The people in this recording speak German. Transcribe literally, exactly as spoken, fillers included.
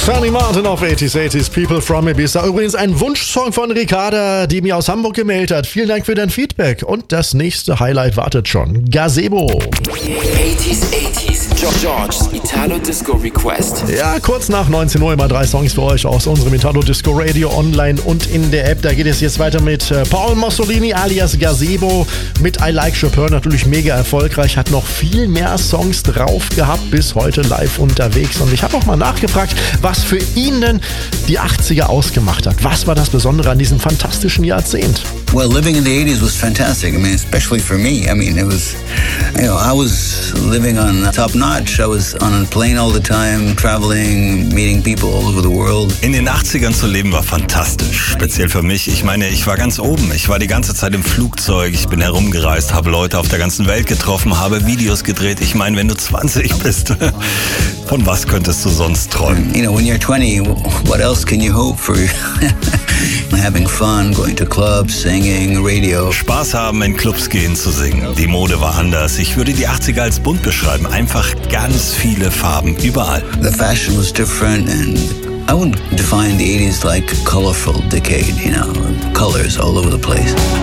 Sonny Martin auf achtziger, achtziger People from Ibiza. Übrigens ein Wunschsong von Ricarda, die mir aus Hamburg gemeldet hat. Vielen Dank für dein Feedback. Und das nächste Highlight wartet schon. Gazebo. achtziger, achtziger, George's Italo Disco Request. Ja, kurz nach neunzehn Uhr immer drei Songs für euch aus unserem Italo Disco Radio online und in der App. Da geht es jetzt weiter mit äh, Paul Mussolini alias Gazebo mit I Like Chopin. Natürlich mega erfolgreich. Hat noch viel mehr Songs drauf gehabt, bis heute live unterwegs. Und ich habe auch mal nachgefragt, was für ihn denn die achtziger ausgemacht hat. Was war das Besondere an diesem fantastischen Jahrzehnt? Well, living in the eighties was fantastic. I mean, especially for me. I mean, it was, you know, I was living on top notch. I was on a plane all the time, traveling, meeting people all over the world. In den achtzigern zu leben war fantastisch. Speziell für mich. Ich meine, ich war ganz oben. Ich war die ganze Zeit im Flugzeug. Ich bin herumgereist, habe Leute auf der ganzen Welt getroffen, habe Videos gedreht. Ich meine, wenn du zwanzig bist, von was könntest du sonst träumen? You know, when you're twenty, what else can you hope for? Having fun, going to clubs, singing, radio. Spaß haben, in Clubs gehen, zu singen. Die Mode war anders. Ich würde die achtziger als bunt beschreiben. Einfach ganz viele Farben überall. The fashion was different and I would define the eighties like a colorful decade, you know, colors all over the place.